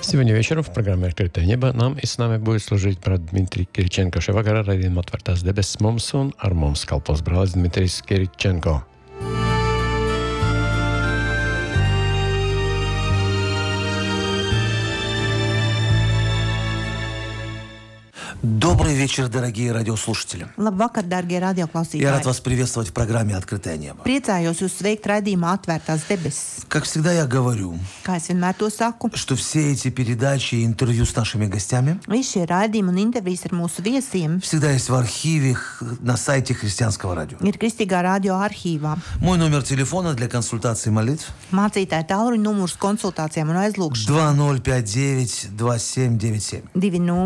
Сегодня вечером в программе «Открытое небо» нам и с нами будет служить брат Дмитрий Кириченко. Шевагара раидījuma atvērtās debesis mums un ar mums kalpos brālis Dmitrijs Kiričenko. Добрый вечер, дорогие радиослушатели. Labvakar, dārgie radioklausītāji. Я рад вас приветствовать в программе «Открытое небо». Priecājos jūs sveikt raidījumā Atvērtās debesis. Как всегда я говорю, Kā es vienmēr to saku, что все эти передачи и интервью с нашими гостями visi šie raidījumi un intervijas ar mūsu viesiem всегда есть в архиве на сайте Христианского радио. ir Kristīgā radio arhīvā. Мой номер телефона для консультации и молитв Mācītāja tālruņa numurs konsultācijām un aizlūgšanām 2059-2797.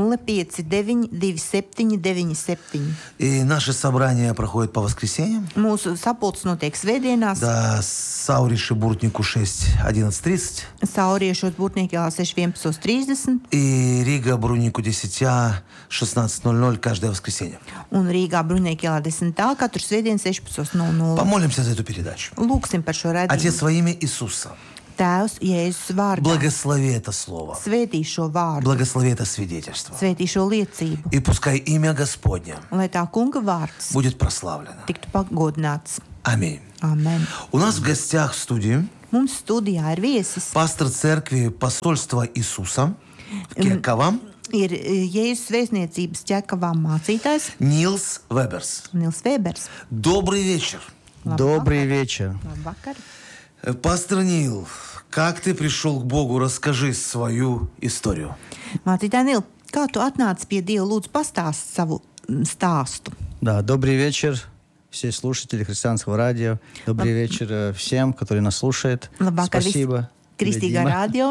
2059-2797. И наши собрания проходят по воскресеньям. Mūsu sapulces notiek svētdienās, Да, Сауриши Буртнику 6:11:30. Sauriešos Burtniekā 6:11:30 И Рига Брунику 10:16:00 каждое воскресенье. un Rīgā Bruņiekā 10. katru svētdienu 16:00. Помолимся за эту передачу. Lūksim par šo Отец, raidījumu. во имя Иисуса, Tēvs, Jēzus vārdā, благослови это слово, svētī šo vārdu, благослови это свидетельство. svētī šo liecību, И пускай имя Господне un lai tā kunga vārds будет прославлено. tiktu pagodināts. Аминь. Amen. У нас в гостях в студии Mums studijā ir viesis. пастор церкви Посольства Иисуса в Кеково Ir Jēzus vēstniecības ķekavā mācītājs Нилс Веберс. Nils Vēbers. Добрый вечер. Добрый вечер. Labvakar. Пастор Нил, как ты пришел к Богу? Расскажи свою историю. Mācītāj Nil, kā tu atnāci pie Dieva? Lūdzu, pastāsti savu stāstu. Да, добрый вечер, все слушатели Христианского радио. Добрый вечер всем, которые нас слушают. Labvakar, Спасибо. Kristīgā Дима. radio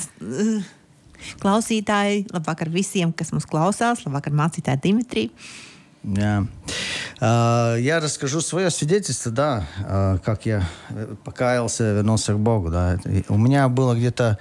klausītāji. Labvakar visiem, kas mūs klausās. Labvakar, mācītāji Dimitrij. Да. Я расскажу свое свидетельство, да, как я покаялся, вернулся к Богу. Да. И у меня было где-то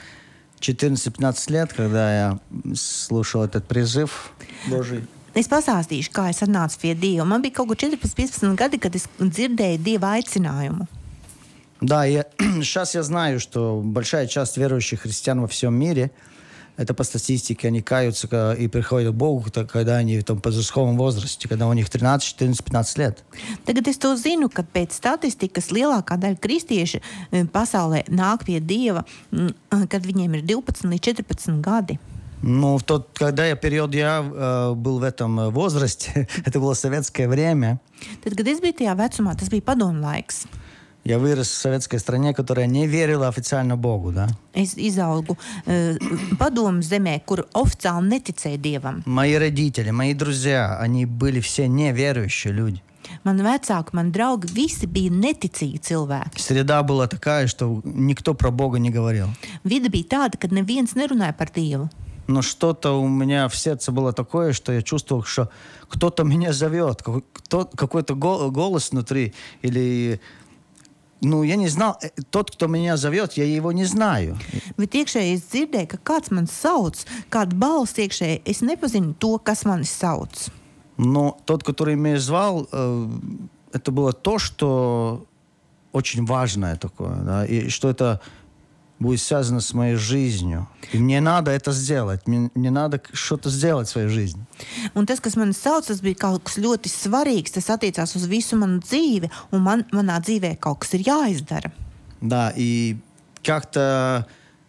14-15 лет, когда я слушал этот призыв Божий. Es pastāstīšu, kā es atnācu pie Dieva. Man bija kaut kur 14-15 gadi, kad es dzirdēju Dieva aicinājumu. Да, сейчас я знаю, что большая часть верующих христиан во всем мире, это по статистике, они каются и приходят к Богу, когда они в том подростковом возрасте, когда у них 13, 14, 15 лет. Tagad es to zinu, ka pēc statistikas lielākā daļa kristieši pasaulē nāk pie Dieva, kad viņiem ir 12 līdz 14 gadi. Ну, в тот, когда период я был в этом возрасте, это было советское время. Tad, kad es biju tajā vecumā, tas bija padomu laiks. Я вырос в советской стране, которая не верила официально Богу, да. Es izaugu padomu zemē, kur oficiāli neticēja Dievam. Мои родители, мои друзья, они были все неверующие люди. Mani vecāki, mani draugi, visi bija neticīgi cilvēki. Среда была такая, что никто про Бога не говорил. Vide bija tāda, kad neviens nerunāja par Dievu. Но что-то у меня в сердце было такое, что я чувствовал, что кто-то меня зовет, какой-то голос внутри, или... Ну, я не знал, тот, кто меня зовет, я его не знаю. Bet iekšēji es dzirdēju, ka kāds mani sauc, kāda balss iekšēji, es nepazinu to, kas mani sauc. Но тот, который меня звал, это было то, что очень важное такое, да, и что это будет связано с моей жизнью. И мне надо это сделать. Мне надо что-то сделать в своей жизни. Un tas, kas mani sauc, tas bija kaut kas ļoti svarīgs. Tas attiecās uz visu manu dzīvi, un manā dzīvē kaut kas ir jāizdara. Да, и как-то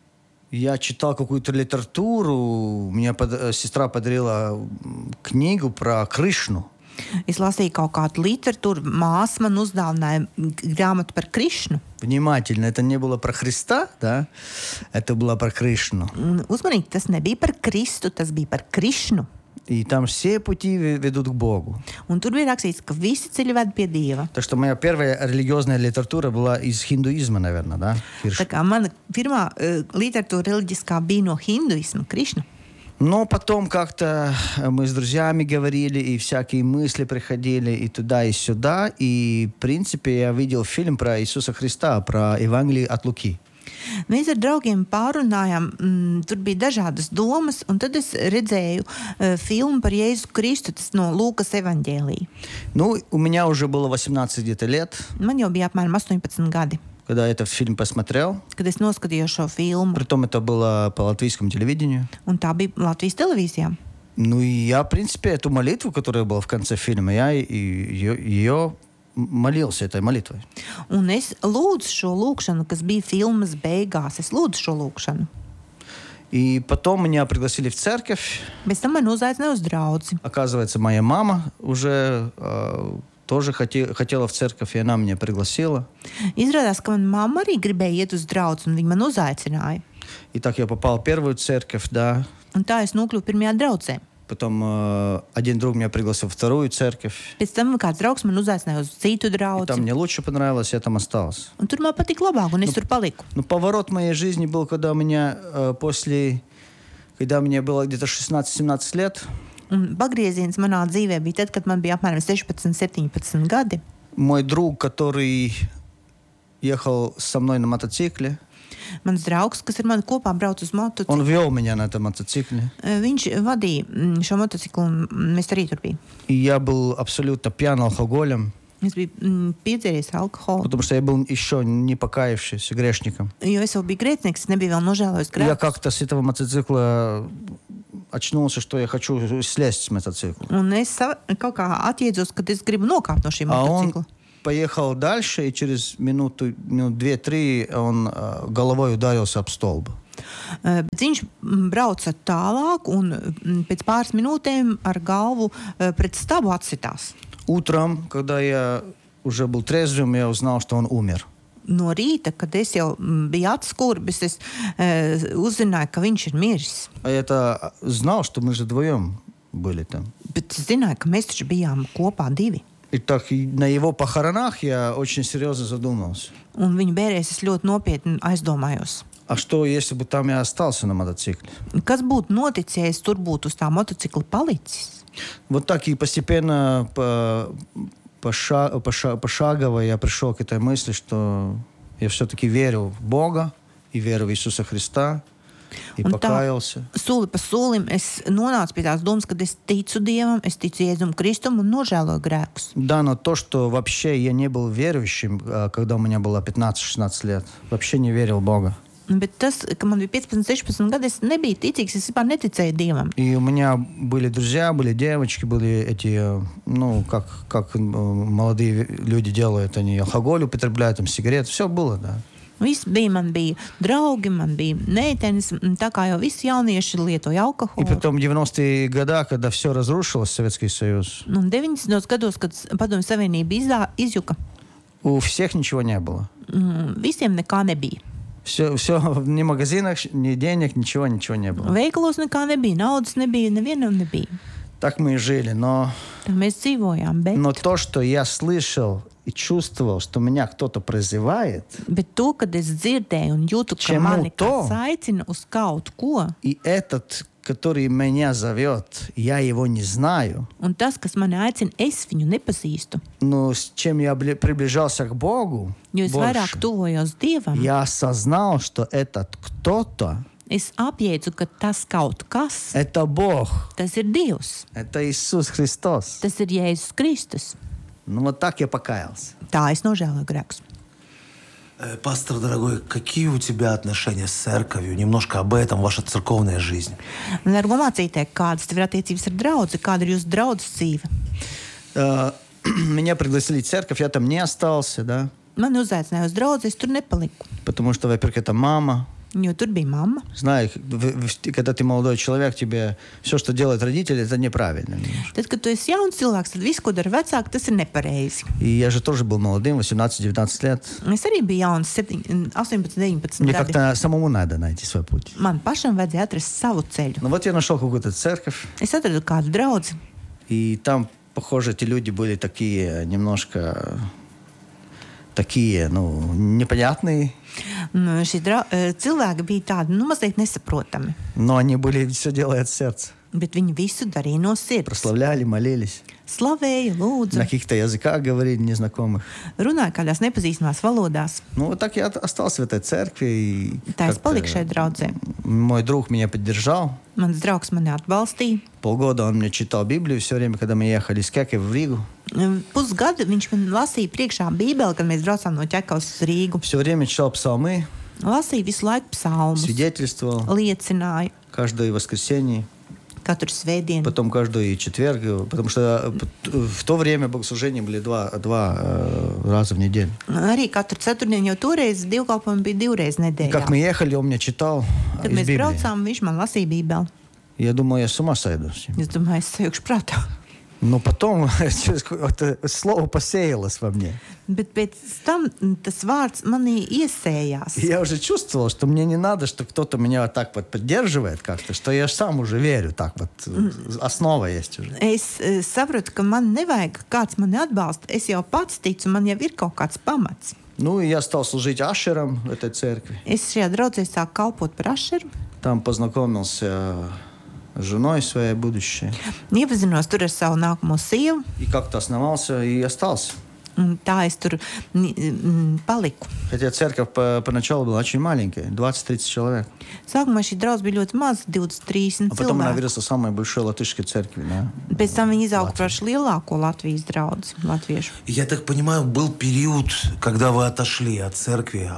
я читал какую-то литературу. Мне сестра подарила книгу про Кришну. Es lasīju kaut kādu literatūru, māsa man uzdāvināja grāmatu par Krišnu. Внимательно, это не было про Христа, да? Это было про Кришну. Uzmanīgi, tas nebija par Kristu, tas bija par Krišnu. И там все пути ведут к Богу. Un tur bija rakstīts, ka visi ceļi ved pie Dieva. Так что моя первая религиозная литература была из хиндуизма, наверное, да? Tā kā mana pirmā literatūra reliģiskā bija no hinduisma, Krišna. Но потом как-то мы с друзьями говорили, и всякие мысли приходили и туда, и сюда. И, в принципе, я видел фильм про Иисуса Христа, про Евангелие от Луки. Mēs ar draugiem pārunājām, tur bija dažādas domas, un tad es redzēju filmu par Jēzu Kristu, tas no Lūkas evaņģēlija. Ну, у меня уже было 18 где-то лет. Man jau bija apmēram 18 gadi. когда этот фильм посмотрел. Kad es noskatījos šo filmu, Притом это было по латвийскому телевидению. un tā bija Latvijas televīzijā. Ну и я, в принципе, эту молитву, которая была в конце фильма, я ее молился этой молитвой. Un es lūdzu šo lūkšanu, kas bija filmas beigās. Es lūdzu šo lūkšanu. И потом меня пригласили в церковь. Pēc tam man uzaicināja uz draudzi. Оказывается, моя мама уже тоже хотела в церковь, и она меня пригласила. Izrādās, ka mana mamma arī gribēja iet uz draudzi, un viņa man uzaicināja. И так я попал в первую церковь, да. Un tā es nokļuvu pirmajā draudzē. Потом один друг меня пригласил в вторую церковь. Pēc tam kāds draugs man uzaicināja uz citu И там draudzi. мне лучше понравилось, я там остался. Un tur man patika labāk, un es tur paliku. Но поворот моей жизни был, когда когда мне было где-то 16-17 лет. Un pagrieziens manā dzīvē bija tad, kad man bija apmēram 16, 17 gadi. Мой друг, который ехал со мной на мотоцикле, Mans draugs, kas ar mani kopā brauc uz он motociklu, вел меня на этом мотоцикле. viņš vadīja šo motociklu, un mēs arī tur bijām. И я был абсолютно пьян алкоголем, Es biju piedzēries alkoholu, потому что я был еще не покаявшийся грешником. jo es jau biju grēcinieks, es nebiju vēl nožēlojis И я grēkus. как-то с этого мотоцикла очнулся, что я хочу слезть с мотоцикла. Un es kaut kā atjēdzos, ka es gribu nokāpt no šī А он motocikla. поехал дальше, и через минут 2-3 он головой ударился об столб. Bet viņš brauca tālāk, un pēc pāris minūtēm ar galvu pret stabu atsitās. Утром, когда я уже был трезвым, я узнал, что он умер. No rīta, kad es jau biju atskurbis, es uzzināju, ka viņš ir miris. А я знал, что мы же вдвоем были там. Bet es zināju, ka mēs taču bijām kopā divi. И так и на его похоронах я очень серьезно задумался. Un viņa bērēs es ļoti nopietni aizdomājos. А что, если бы там я остался на мотоцикле? Kas būtu noticis, ja es tur būtu uz tā motocikla palicis? Вот так и постепенно, пошагово я пришел к этой мысли, что я все-таки верю в Бога и верю в Иисуса Христа. И Un tā, покаялся. soli pa solim es nonācu pie tās domas, ka es ticu Dievam, es ticu Jēzum Kristum un nožēloju grēkus. Да, но то, что вообще я не был верующим, когда у меня было 15-16 лет, вообще не верил в Бога. Bet tas, ka man bija 15, 16 gadi, es nebiju ticīgs, es vispār neticēju Dievam. И у меня были друзья, были девочки, были эти, ну, как молодые люди делают, они алкоголь употребляют, там, сигареты, все было, да. Viss bija, man bija draugi, man bija meitenes, tā kā jau visi jaunieši lietoja И alkoholu. потом 90-е годы, когда все разрушилось, Советский Союз, Un 90. gados, kad Padomju Savienība izjuka, у всех ничего не было. visiem nekā nebija. Все, ни магазинах, ни денег, ничего не было. Veikalos nekā nebija, naudas nebija, nevienam nebija. Так мы и жили, но Tā mēs dzīvojām, bet то, что я слышал и чувствовал, что меня кто-то призывает, to, kad es dzirdēju un jūtu, ka Čemu mani to? kāds aicina uz kaut ko, и этот, который меня зовет, я его не знаю, un tas, kas mani aicina, es viņu nepazīstu. но с чем я приближался к Богу, Jo es vairāk больше, tuvojos Dievam, я осознал, что этот кто-то, es apjēdzu, ka tas kaut kas, это Бог, tas ir Dievs, это Иисус Христос. tas ir Jēzus Kristus. Ну вот так я покаялся. Tā es nožēloju grēkus. Пастор дорогой, какие у тебя отношения с церковью? Немножко об этом, ваша церковная жизнь. Dargo mācītāji, kādas tev ir attiecības ar draudzi, kāda ir jūsu draudzes dzīve? Меня пригласили в церковь, я там не остался, да, Mani uzaicināja uz draudzi, es tur nepaliku, потому что, во-первых, это мама. jo tur bija mamma. Знаю, когда ты молодой человек, тебе все, что делают родители, это неправильно. Tad, kad tu esi jauns cilvēks, tad viss, ko dara vecāki, tas ir nepareizi. И я же тоже был молодым, 18-19 лет. Es arī biju jauns, 18, 19 Мне gadi. как-то самому надо найти свой путь. Man pašam vajadzēja atrast savu ceļu. Ну вот я нашел какую-то церковь, Es atradu kādu draudzi, и там, похоже, эти люди были такие немножко такие, ну, непонятные, Šie cilvēki bija tādi, mazliet nesaprotami. но они были, все делают от сердца. Bet viņi visu darīja no sirds. Прославляли, молились. Slavēja, lūdza, На каких-то языках говорили, незнакомых. runāja kādās nepazīstamās valodās. Ну, вот так я остался в этой церкви. И Tā es как-то paliku šai draudzē. мой друг меня поддержал. Mans draugs mani atbalstīja. Полгода он мне читал Библию все время, когда мы ехали из Кеки в Ригу. Pusgadu viņš man lasīja priekšā Bībeli, kad mēs braucām no Ķekavas uz Rīgu. Все время читал псалмы, Lasīja visu laiku psalmus, свидетельствовал liecināja каждое воскресенье, katru svētdienu. потом каждый четверг, потому что в то время богослужения были два раза в неделю. Arī katru ceturtdienu, jo toreiz dievkalpojumi bija divreiz И как nedēļā. мы ехали, он мне читал Kad из mēs Библии. braucām, viņš man lasīja Bībeli. Я думаю, я с ума сойду. Es domāju, es sajūgšu prātā. Но потом это слово посеялось во мне. Bet pēc tam tas vārds manī iesējās. И я уже чувствовал, что мне не надо, что кто-то меня вот так вот поддерживает как-то, что я сам уже верю, так вот, основа есть уже. Es saprotu, ka man nevajag kāds mani atbalsta. Es jau pats ticu, man jau ir kaut kāds pamats. Ну, и я стал служить ашером в этой церкви. Es šajā draudzē sāku kalpot par ašeru. Там познакомился с женой своей будущей. Iepazinos tur ar savu nākamo sievu. И как-то основался и остался. Un tā es tur paliku. Хотя церковь поначалу была очень маленькая, 20-30 человек. Sākumā šī draudz bija ļoti maza, 20-30 А потом она cilvēku. выросла самой большой латышской церкви. Да? Pēc tam viņi izauga par lielāko Latvijas draudzi, latviešu. Я так понимаю, был период, когда вы отошли от церкви,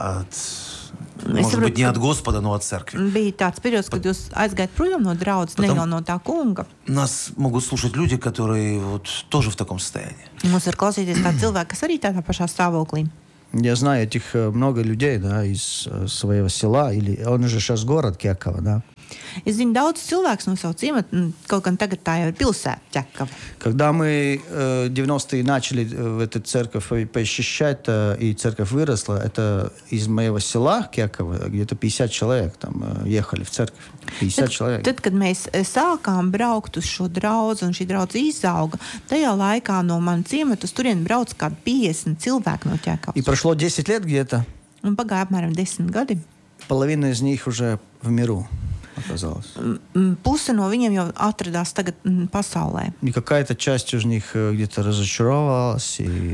может быть, не от Господа, но от церкви. Bija tāds periods, kad jūs aizgājat projām no draudzes, ne jau no tā kunga. Нас могут слушать люди, которые вот тоже в таком состоянии. Mums var klausīties tādi cilvēki, kas arī tādā pašā stāvoklī. Я знаю этих много людей, да, из своего села, или он же сейчас город Кекава, да. Es zinu daudz cilvēku no savu ciematu, kaut gan tagad tā jau ir pilsēta Ķekava. Когда мы 90-е начали в эту церковь посещать, и церковь выросла, это из моего села Кекава, где-то 50 человек там ехали в церковь. 50 человек. Tad, kad mēs sākām braukt uz šo draudzi, un šī draudze izauga, tajā laikā no manas ciemata uz turieni brauc kādi 50 cilvēki no И Ķekavas. прошло 10 лет где-то, Un pagāja apmēram 10 gadi. половина из них уже в миру оказалась. Puse no viņiem jau atradās tagad pasaulē. И какая-то часть из них где-то разочаровалась, и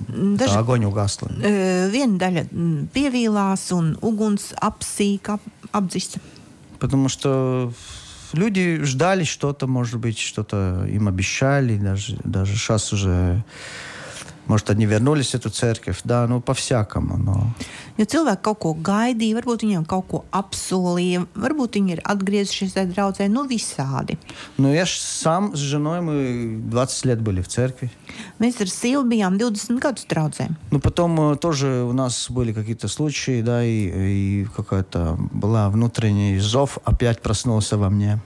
огонь угасла. Viena daļa pievīlās un uguns apsīka, apdzisa. Потому что люди ждали что-то, может быть, что-то им обещали, даже сейчас уже, может, они вернулись в эту церковь, да, ну, по-всякому, но... Jo cilvēki kaut ko gaidīja, varbūt viņiem kaut ko apsolīja, varbūt viņi ir atgriezušies tajā draudzē, nu visādi. Но я ж сам с женой, мы 20 лет были в церкви. Mēs ar sievu bijām 20 gadus draudzē. Ну, потом тоже у нас были какие-то случаи, да, и какая-то была внутренний зов, опять проснулся во мне.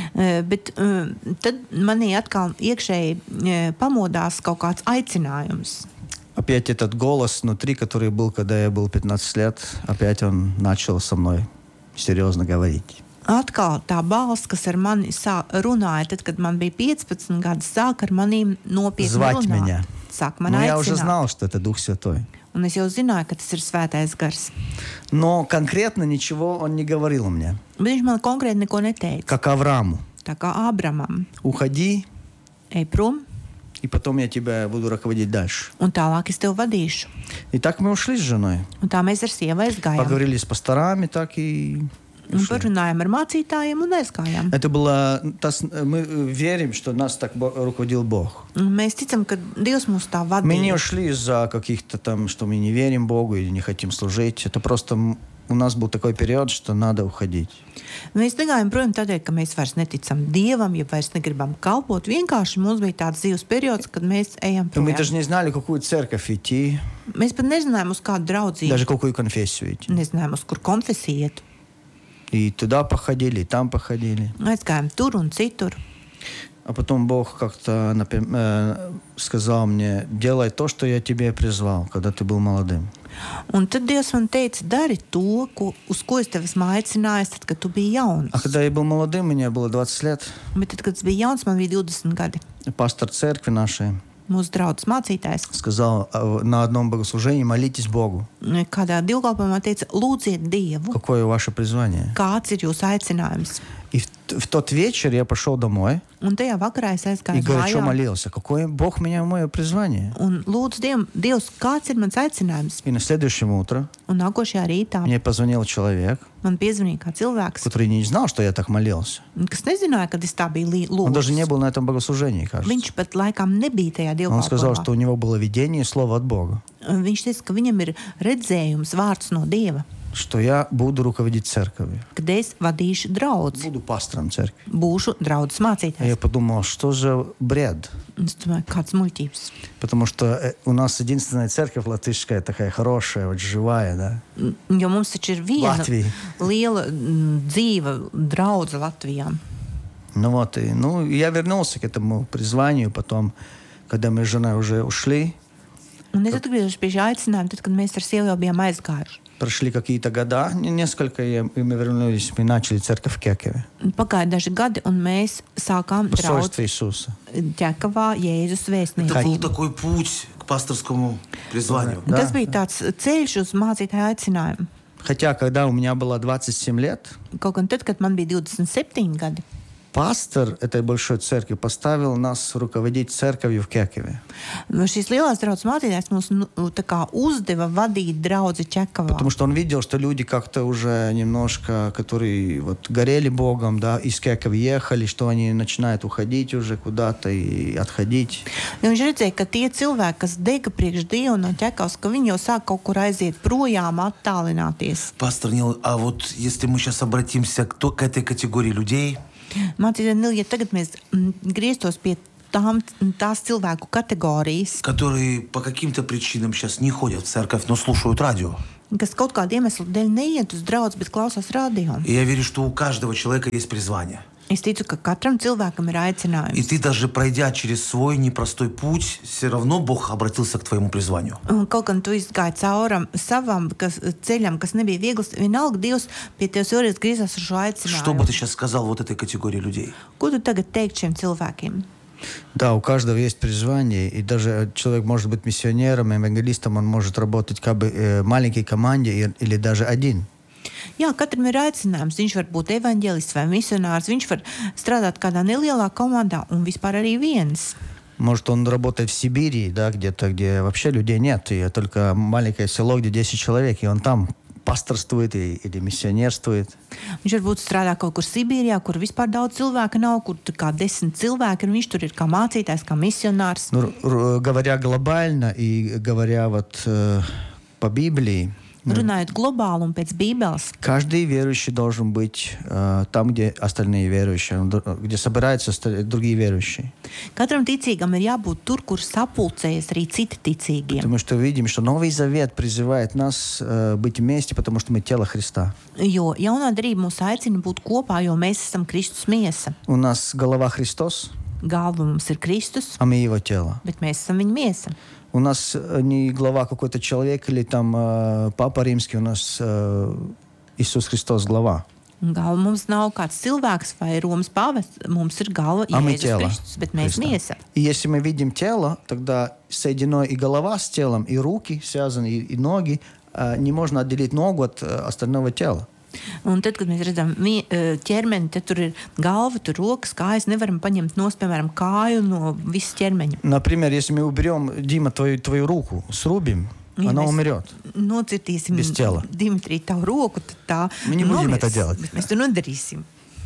Bet tad manī atkal iekšēji pamodās kaut kāds aicinājums. Опять этот голос внутри, который был, когда я был 15 лет, опять он начал со мной серьезно говорить. Atkal tā balss, kas ar mani runāja, tad, kad man bija 15 gadi, sāk ar manīm nopietni Звать runāt. меня. Sāk man Но я уже aicināt. знал, что это Дух Святой. Un es jau zināju, ka tas ir svētais gars. Но конкретно ничего он не говорил мне. Bet viņš man konkrēti neko neteica. Как Аврааму. Tā kā Ābramam. Уходи, Ej prom, и потом я тебя буду руководить дальше. un tālāk es tev vadīšu. И так мы ушли с женой. Un tā mēs ar sievu aizgājām. Поговорили с пасторами, так и Un ушли. parunājām ar mācītājiem un aizgājām. Это было... Мы верим, что нас так руководил Бог. Un mēs ticam, ka Dievs mūs tā Мы не vadīja. ушли из-за каких-то там, что мы не верим Богу или не хотим служить. Это просто у нас был такой период, что надо уходить. Mēs negājām prom tādēļ, ka mēs vairs neticam Dievam, ja vairs negribam kalpot. Vienkārši mums bija tāds dzīves periods, kad mēs ejam И мы projām. даже не знали, в какую церковь идти, Mēs pat nezinājām, uz kādu draudzību. даже какую конфессию идти. Nezinājām, uz kur konfesiju iet. И туда походили, и там походили. Aizgājām tur un citur. А потом Бог как-то сказал мне: делай то, что я тебе призвал, когда ты был молодым. Un tad Dievs man teica, dari to, uz ko es tevi esmu aicinājis, tad, kad tu biji jauns. А когда я был молодым, мне было 20 лет, Bet tad, kad es biju jauns, man bija 20 gadi. пастор церкви нашей Mūsu draugs mācītājs сказал на одном богослужении: молитесь Богу. kādā dievkalpojumā teica, lūdziet Dievu, Какое ваше призвание? kāds ir jūsu aicinājums. И в тот вечер я пошел домой Un tajā vakarā es и aizgāju uz горячо mājām молился. Какой Бог меня в мое призвание? un lūdzu Dievs, kāds ir mans aicinājums. И на следующее утро Un nākošajā rītā мне позвонил человек, man piezvanīja kā cilvēks, который не знал, что я так молился. kas nezināja, kad es tā biju Он даже не lūdzis. был на этом богослужении, кажется. Viņš pat laikam nebija tajā Он сказал, что dievkalpojumā. у него было видение и слово от Бога, Viņš teica, ka viņam ir redzējums, vārds no Dieva, что я буду руководить церковью, kad es vadīšu draudzi, буду пастором церкви. būšu draudzes А я mācītājs. подумал, что за бред? Es domāju, kāds muļķības. Потому что у нас единственная церковь латышская такая хорошая, вот живая, да? Jo mums taču ir viena Latvija. liela dzīva draudze Latvijā. Ну вот, и, я вернулся к этому призванию потом, когда мы с женой уже ушли. Un es atgriežos pie šī aicinājuma, tad, kad mēs ar sievu jau bijām aizgājuši. Прошли какие-то года, несколько, и мы вернулись, мы начали церковь в Кекеве. Pagāja daži gadi, un mēs sākām Посольство draudzi Иисуса. Ķekavā Jēzus Это vēstnieku. был такой путь к пасторскому призванию. Да. Tas bija tāds ceļš uz mācītāju aicinājumu. Хотя, когда у меня было 27 лет, Kaut gan tad, kad man bija 27 gadi, пастор этой большой церкви поставил нас руководить церковью в Кекеве. šīs lielās draudzes mācītājs mums tā kā uzdeva vadīt draudzi Ķekavā. Потому что он видел, что люди как-то уже немножко, которые вот горели Богом, да, из Кекова ехали, что они начинают уходить уже куда-то и отходить. Jo viņš redzēja, ka tie cilvēki, kas dega priekš Dievu no Ķekavas, ka viņi jau sāk kaut kur aiziet projām, attālināties. Пастор Нил, а вот если мы сейчас обратимся к этой категории людей, Mācītāji, Nil, ja tagad mēs grieztos pie tās cilvēku kategorijas, которые по каким-то причинам сейчас не ходят в церковь, но слушают радио. kas kaut kādu iemeslu dēļ neiet uz draudzi, bet klausās radio. И я верю, что у каждого человека есть призвание. Es ticu, ka katram cilvēkam ir И aicinājums. ты даже пройдя через свой непростой путь, все равно Бог обратился к твоему призванию. Un kaut gan tu izgāji cauram savam ceļam, kas nebija viegls, vienalga Dievs pie tevis vēlreiz griezās ar šo Что бы ты aicinājumu. сейчас сказал вот этой категории людей? Ko tu tagad teikt šiem cilvēkiem? Да, у каждого есть призвание, и даже человек может быть миссионером, евангелистом, он может работать как бы в маленькой команде или даже один. Jā, katram ir aicinājums. Viņš var būt evaņģēlists vai misionārs. Viņš var strādāt kādā nelielā komandā un vispār arī viens. Может, он работает в Сибири, да, где-то, где вообще людей нет, и только маленькое село, где 10 человек, и он там пасторствует или миссионерствует. Viņš varbūt strādā kaut kur Sibīrijā, kur vispār daudz cilvēku nav, kur tur kā 10 cilvēki, un viņš tur ir kā mācītājs, kā misionārs. Ну, говоря глобально и говоря вот по Библии, Runājot globāli un pēc Bībeles, каждый верующий должен быть там, где остальные верующие, где собираются другие верующие. katram ticīgam ir jābūt tur, kur sapulcējas arī citi ticīgie. Потому что видим, что Новый Завет призывает нас быть вместе, потому что мы тело Христа. Jo jaunā darība mūs aicina būt kopā, jo mēs esam Kristus miesa. У нас голова Христос, Galva mums ir Kristus, а мы его тело. bet mēs esam viņa miesa. У нас не глава какой-то человек или там Папа Римский, у нас Иисус Христос глава. Un galva mums nav kāds cilvēks vai Romas pāvests, mums ir galva А мы Jēzus тело Kristus, bet mēs Христа. miesa. И если мы видим тело, тогда соединено и голова с телом, и руки связаны, и ноги. Не можно отделить ногу от остального тела. Un tad, kad mēs redzam ķermeni, tad tur ir galva, tur rokas, kājas. Nevaram paņemt no, piemēram, kāju no visas ķermeņa. Например, если мы уберем, Дима, твою руку, срубим, Ja она mēs умрет. Nocirtīsim Bez ķela. Dimitriju tavu roku, tad tā Мы не будем nomirs, это делать. bet mēs to nedarīsim.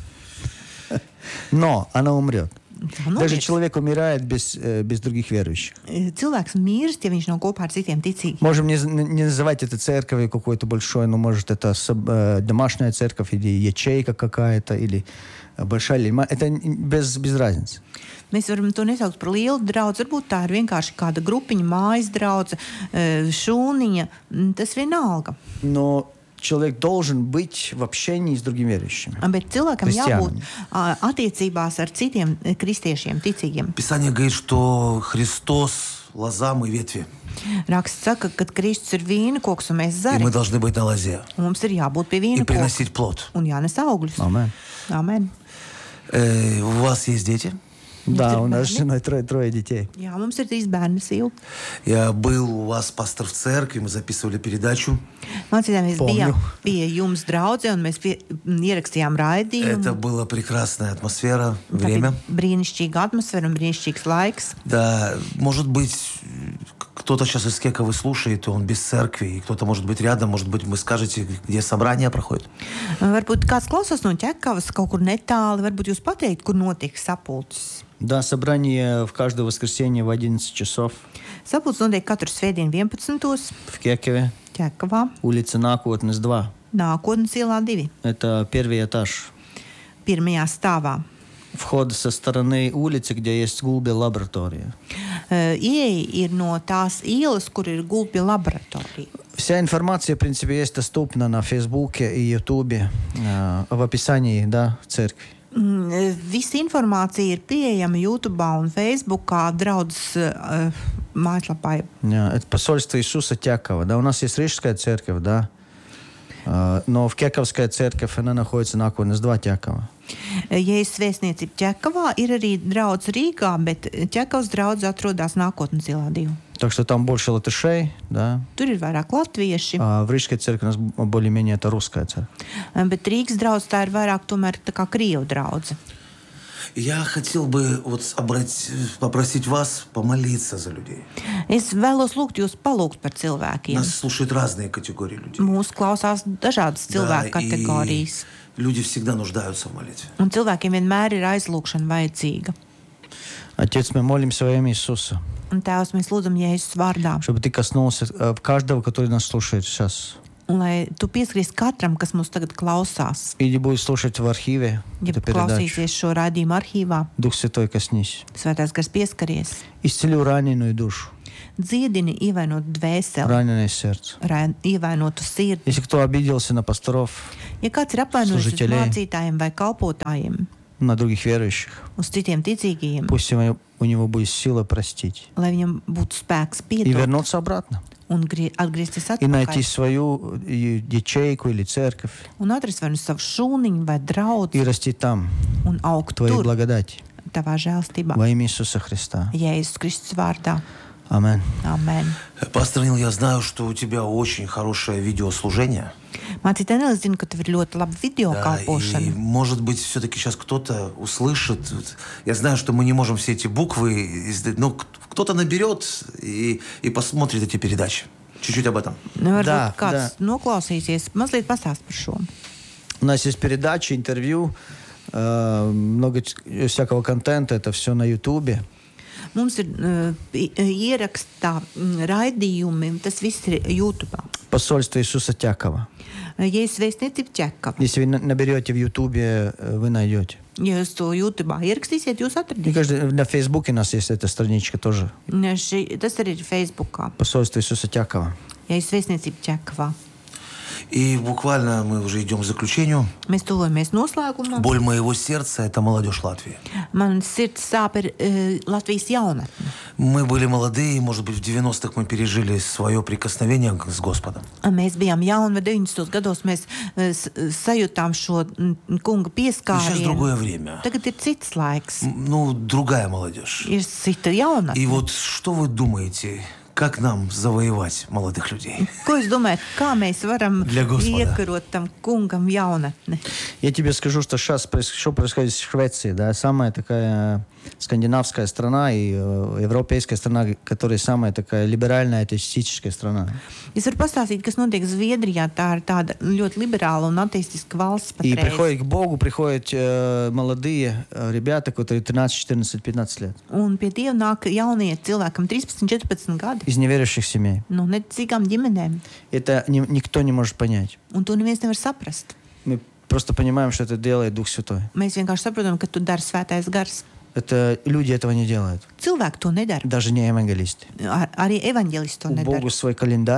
Но она умрет. Tā Даже nomirs. человек умирает без других верующих. Cilvēks mirst, ja viņš nav kopā ar citiem ticīgiem. Можем не называть это церковью какой-то большой, но может это домашняя церковь или ячейка какая-то, или большая, или это без разницы. Mēs varam to nesaukt par lielu draudzi. Varbūt tā ir vienkārši kāda grupiņa, mājas draudze, šūniņa. Tas vienalga. Но человек должен быть в общении с другими верующими. Bet cilvēkam jābūt Христианами. attiecībās ar citiem kristiešiem, ticīgiem. Писание говорит, что Христос – лоза, мы ветви. Raksts saka, ka Kristus ir vīna koks un mēs И zari. мы должны быть на лозе Un mums ir jābūt pie и vīna koka приносить плод. un jānes augļus. Amen. Amen. У вас есть дети? Да, у нас с bērni. женой трое детей. Jā, mums ir 3 bērni silti. Я был у вас, пастор, в церкви, мы записывали передачу. Mācītājiem mēs Pomju. bijām pie jums draudzē, un mēs ierakstījām raidījumu. Это была прекрасная атмосфера, Tā время. bija brīnišķīga atmosfēra un brīnišķīgs laiks. Да, может быть, кто-то сейчас из Кековы слушает, он без церкви, и кто-то может быть рядом, может быть, вы скажете, где собрание проходит. Varbūt kāds klausās no Ķekavas kaut kur netāli, varbūt jūs pateikt, kur notiek sapulces. Да, собрание в каждое воскресенье в 11 часов Sapulces notiek katru svētdienu 11. в Кекове, Ķekavā, улица Накотнес 2. Nākotnes ielā 2. Это первый этаж. Pirmajā stāvā. Вход со стороны улицы, где есть Гулбе лаборатория. Ieeja ir no tās ielas, kur ir gulbja laboratorija. Вся информация, в принципе, есть доступна на Фейсбуке и Ютубе, в описании, да, церкви. Visa informācija ir pieejama YouTube un Facebookā, draudzes mājaslapā. Это посольство Иисуса Тякова. Да, у нас есть Рижская церковь, да, но в Кековская церковь, она находится на Накотнес 2 Тякова. Jēzus vēstniecība Ķekavā, ir arī draudz Rīgā, bet Ķekavas draudz atrodas Nākotnes ielā 2. Так что там больше латышей, да. Tur ir vairāk latvieši, А в Рижской церкви у нас более-менее это русская церковь. bet Rīgas draudz tā ir vairāk tomēr tā kā Krievu draudze. Я хотел бы попросить вас помолиться за людей. Es vēlos lūgt jūs palūgt par cilvēkiem. Нас слушают разные категории людей. Mūs klausās dažādas cilvēku kategorijas. Люди всегда нуждаются в молитве. Un cilvēkiem vienmēr ir aizlūgšana vajadzīga. Отец, мы молимся во имя Иисуса, Un Tēvs, mēs lūdzam Jēzus vārdā. чтобы Ты коснулся каждого, который нас слушает сейчас. Un lai Tu pieskaries katram, kas mūs tagad klausās. Или будет слушать в архиве Ja эту передачу. klausīsies šo raidījumu arhīvā, Дух Святой, коснись. Svētais gars pieskaries. Исцелю раненую душу, Dziedini ievainot dvēseli, раненое сердце. ievainotu sirdi. Если кто обиделся на пасторов, Ja kāds ir apvainojis uz Служителей. mācītājiem vai kalpotājiem, на других верующих, uz citiem ticīgajiem, пусть у него будет сила простить lai viņam būtu spēks и piedot вернуться обратно. un atgriezties И найти atpakaļ свою ячейку или церковь un atrast vai nu savu šūniņu vai draudzi и расти там, un augt Твоей tur благодати. tavā žēlstībā. Во имя Иисуса Христа. Jēzus Kristus vārdā. Аминь. Amen. Пастор Нил, я знаю, что у тебя очень хорошее видеослужение. Mācītāji, Neli, es zinu, ka tev ir ļoti laba video Да, и, kalpošana. может быть, все-таки сейчас кто-то услышит. Я знаю, что мы не можем все эти буквы издать, но кто-то наберет и посмотрит эти передачи. Чуть-чуть об этом. Varbūt Да, kāds noklausīsies, mazliet pastāst par šo. У нас есть передачи, интервью, много всякого контента. Это все на Ютубе. Mums ir ierakstā raidījumi, tas viss ir YouTube. Посольство Иисуса Тякова. Jēzus vēstniecība Ķekava. Если вы наберете в Ютубе, вы найдете. Ja jūs to YouTube ierakstīsiet, jūs И atradīsiet. на Фейсбуке у нас есть эта страничка тоже. Tas arī ir Facebookā. Посольство Иисуса Тякова. Jēzus vēstniecība Ķekavā. И буквально мы уже идем к заключению. Mēs tuvojamies noslēgumam. Боль моего сердца – это молодежь Латвии. Man sirds sāp ir Latvijas jaunatne. Мы были молодые, может быть, в 90-х мы пережили свое прикосновение с Господом. Mēs bijām jauni, 90. gados mēs sajūtām šo kunga Сейчас pieskārienu. другое время. Tagad ir cits laiks. Ну, другая молодежь. Ir cita jaunatne. И вот что вы думаете, как нам завоевать молодых людей? Ko jūs domājat, kā mēs varam Для Господа. iekarot tam kungam jaunatni? Я тебе скажу, что сейчас что происходит в Швеции, да, самая такая скандинавская страна и европейская страна, которая самая такая либеральная атеистическая страна. Es varu pastāstīt, kas notiek Zviedrijā. Tā ir tāda ļoti liberāla un ateistiska valsts И patreiz. приходят к Богу, приходят молодые ребята, которые 13, 14, 15 лет, Un pie Dieva nāk jaunie cilvēkam 13, 14 gadi. из неверующих семей. No necīgām ģimenēm. Это никто не может понять. Un to neviens nevar saprast. Мы просто понимаем, что это делает Дух Святой. Mēs vienkārši saprotam, ka tu dari svētais gars. Это люди этого не делают. Cilvēki to nedara. Даже не евангелисты. Arī evaņģēlisti to У Бога nedara. свой календарь,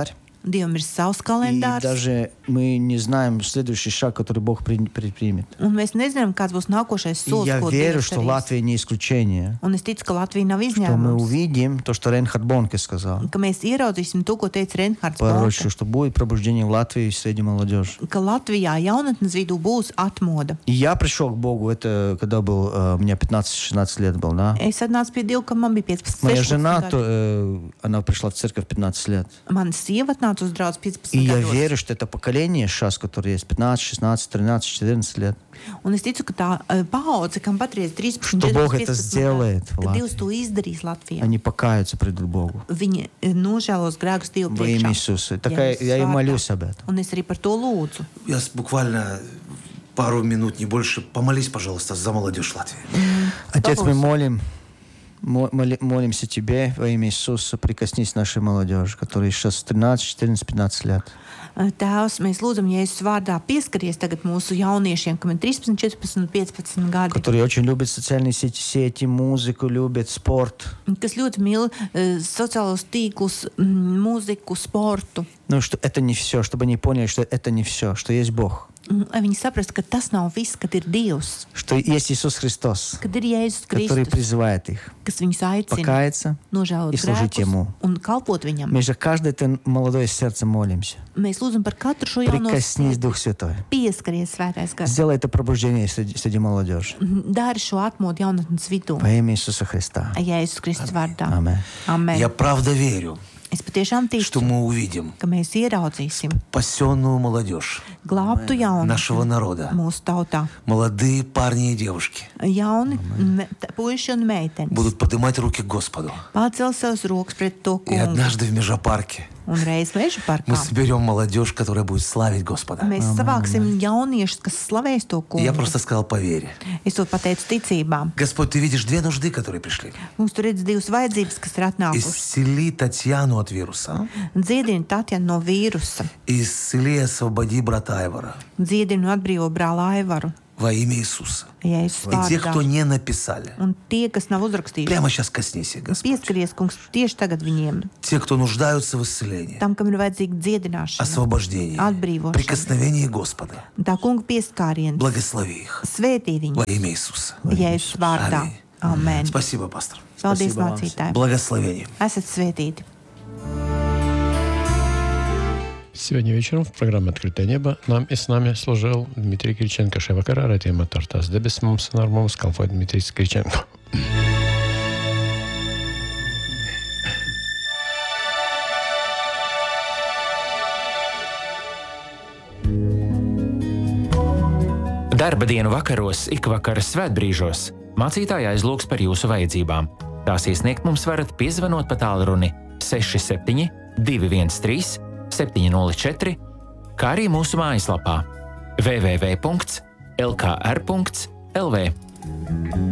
Dievam ir savs И kalendārs, даже мы не знаем следующий шаг, который Бог предпримет. un mēs nezinām, kāds būs nākošais И solis, я ko верю, Dievs что darīs. Латвия не исключение. Un es ticu, ka Latvija nav Что мы izņēmums. увидим то, что Рейнхард Бонке сказал. Ka mēs ieraudzīsim to, ko teica Reinhards Пророчество, Bonke, что будет пробуждение в Латвии среди молодежи. ka Latvijā jaunatnes vidū būs atmoda. И я пришел к Богу, это когда был, у меня 15-16 лет был, да? Es atnācu pie Dieva, ka man bija 15, Моя 16 жена, gadi. она пришла в церковь в 15 лет. Mana sieva atnāca uz draudz И 15 я gados. верю, что это поколение сейчас, которое есть 15, 16, 13, 14 лет, Un es ticu, ka tā paudze, kam patreiz 13, Что 14, Бог это 15 сделает в ka Латвии. Dievs to izdarīs Latvijā. они покаются пред Богу. Viņi nožēlos grēkus Dievu Во имя priekšā. Иисуса. Такая, я и Jēzus молюсь vārdā. об этом. Un es arī par to lūdzu. Я буквально пару минут, не больше. Помолись, пожалуйста, за молодежь Латвии. Отец, мы Пожалуйста. молимся Тебе во имя Иисуса, прикоснись к нашей молодежи, которая сейчас 13, 14, 15 лет. Tēvs, mēs lūdzam, Jēzus vārdā pieskaries tagad mūsu jauniešiem, kam ir 13, 14 un 15 gadi, Которые очень любят социальные сети, музыку, любят спорт. kas ļoti mīl sociālos tīklus, mūziku, sportu. Ну, что это не все, чтобы они поняли, что это не все, что есть Бог. Lai viņi saprastu, ka tas nav viss, kad ir Dievs, Что есть Иисус Христос, kad ir Jēzus который Kristus, призывает их kas viņus aicina покаяться. nožēlot и служить grēkus Ему. un kalpot viņam. Мы же каждое это молодое сердце молимся. Mēs lūdzam par katru šo jauno Прикоснись, sirdi. Дух Святой. Pieskaries, Svētais Gars. Сделай это пробуждение среди молодежи. Dari šo atmodu jaunatnes vidū. Во имя Иисуса Христа. Jēzus Kristus vārdā. Amen. Amen. Я правда верю, Es patiešām что ticu, мы увидим ka mēs ieraudzīsim спасенную молодежь glābtu jaunu нашего народа. mūsu tautā. Молодые парни и девушки Jauni puiši un meitenes будут поднимать руки к Господу. pacel savus rokas pret to И kungu. однажды в Межапарке Un reiz meža мы parkā соберем молодежь, которая будет славить Господа. mēs savāksim jauniešus, kas slavēs to Я kungu. просто сказал по вере. Es to pateicu ticībā. Господь, ты видишь две нужды, которые пришли. Mums tur ir divas vajadzības, kas ir atnākušas. Исцели Татьяну от вируса. Dziedini Tatjanu no vīrusa. Исцели и освободи брата Айвара. Dziedini un atbrīvo brāli Aivaru. Во имя Иисуса. Jēzus И те, кто vārdā. не написали. Un tie, kas nav uzrakstījuši, Прямо сейчас коснись их, Господь. pieskaries, kungs, tieši tagad viņiem. Те, кто нуждаются в исцелении, Tam, kam ir vajadzīga dziedināšana, освобождении, atbrīvošana. прикосновении Господа. Un tā kunga pieskāriens. Благослови их. Svētī Во viņu. имя Иисуса. Jēzus vārdā. Аминь. Amen. Спасибо, пастор. Paldies, Spasibo вам. mācītāji. Благословение. Esat svētīti. Сегодня вечером в программе «Открытое небо» нам и с нами служил Дмитрий Кириченко. Шевакара, Ратима Тартас, Дебес Мумс, Нармумс, Калфой Дмитрий Кириченко. Darba dienu vakaros, ikvakaras svētbrīžos mācītāja aizlūgs par jūsu vajadzībām. Tās iesniegt mums varat piezvanot pa tālruni 67 213 704, kā arī mūsu mājaslapā www.lkr.lv.